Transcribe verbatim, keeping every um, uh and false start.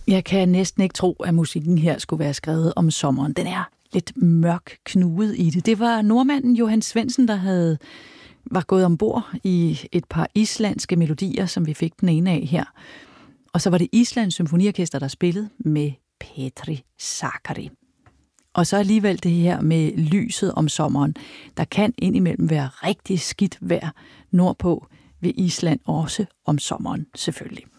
Jeg kan næsten ikke tro, at musikken her skulle være skrevet om sommeren. Den er lidt mørk knudet i det. Det var nordmanden Johan Svendsen, der havde var gået ombord i et par islandske melodier, som vi fik den ene af her. Og så var det Islands Symfoniorkester, der spillede med Petri Sakari. Og så alligevel det her med lyset om sommeren. Der kan indimellem være rigtig skidt vejr nordpå ved Island, også om sommeren selvfølgelig.